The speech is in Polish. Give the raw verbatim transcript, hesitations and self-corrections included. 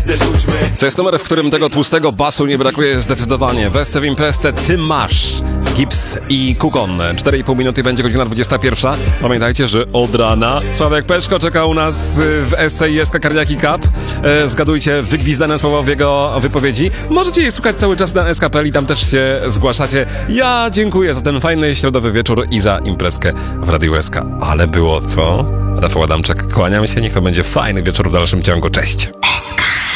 resztę rzućmy. To jest numer, w którym tego tłustego basu nie brakuje zdecydowanie. Wesce w imprezce Ty masz. Gips i Kukon. cztery i pół minuty będzie godzina dwudziesta pierwsza. Pamiętajcie, że od rana Sławek Peszko czeka u nas w S C I S K Cardiaki Cup. E, zgadujcie wygwizdane słowo w jego wypowiedzi. Możecie jej słuchać cały czas na S K P L i tam też się zgłaszacie. Ja dziękuję za ten fajny środowy wieczór i za imprezkę w Radiu S K. Ale było co? Rafał Adamczak, kłaniam się. Niech to będzie fajny wieczór w dalszym ciągu. Cześć.